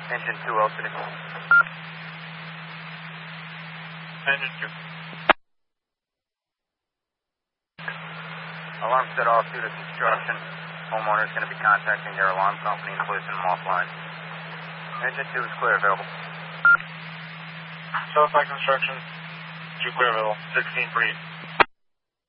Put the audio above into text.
Engine 2, Elcity. Engine 2. Alarm set off due to construction. Homeowner is going to be contacting their alarm company and placing them offline. Engine 2 is clear, available. Southside construction, 2 clear available, 16 for you.